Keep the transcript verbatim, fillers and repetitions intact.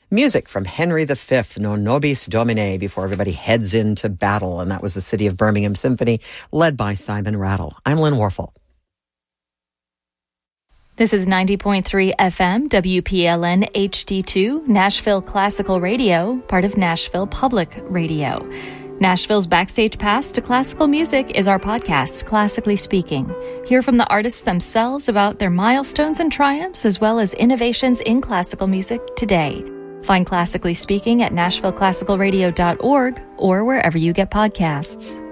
Music from Henry the Fifth, Non Nobis Domine, before everybody heads into battle. And that was the City of Birmingham Symphony, led by Simon Rattle. I'm Lynn Warfel. This is ninety point three F M, W P L N H D two, Nashville Classical Radio, part of Nashville Public Radio. Nashville's Backstage Pass to Classical Music is our podcast, Classically Speaking. Hear from the artists themselves about their milestones and triumphs, as well as innovations in classical music today. Find Classically Speaking at nashville classical radio dot org or wherever you get podcasts.